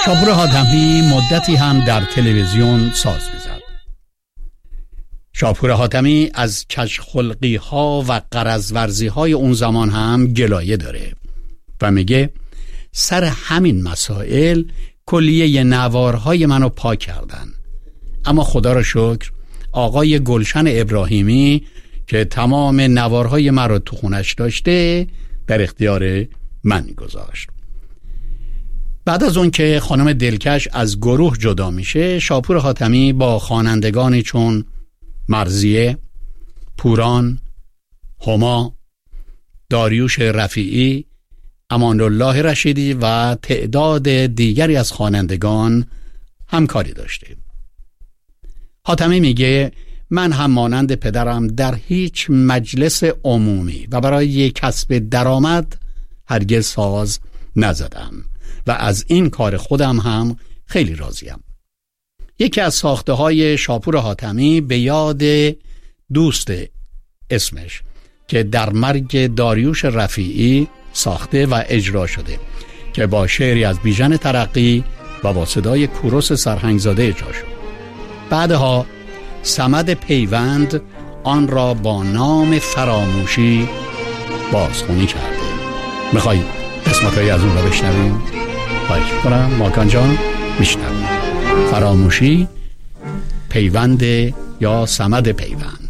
شاپور حاتمی مدتی هم در تلویزیون ساز می‌زد. شاپور حاتمی از کژخلقی ها و غرض ورزی های اون زمان هم گلایه داره و میگه سر همین مسائل کلیه نوارهای منو پاک کردن، اما خدا را شکر آقای گلشن ابراهیمی که تمام نوارهای من رو تو خونش داشته در اختیار من گذاشت. بعد از اون که خانم دلکش از گروه جدا میشه، شاپور حاتمی با خوانندگانی چون مرضیه، پوران، هما، داریوش رفیعی، امان الله رشیدی و تعداد دیگری از خوانندگان همکاری داشته. حاتمی میگه من هم مانند پدرم در هیچ مجلس عمومی و برای کسب درآمد هرگز ساز نزدم و از این کار خودم هم خیلی راضیم. یکی از ساخته های شاپور حاتمی به یاد دوست اسمش که در مرگ داریوش رفیعی ساخته و اجرا شده که با شعری از بیژن ترقی و با صدای کوروش سرهنگزاده اجرا شد. بعدها صمد پیوند آن را با نام فراموشی بازخوانی کرده. میخوایی قسمت‌هایی از اون را بشنویم؟ خواهش می‌کنم ماکان جان میشنویم. فراموشی، پیوند یا صمد پیوند.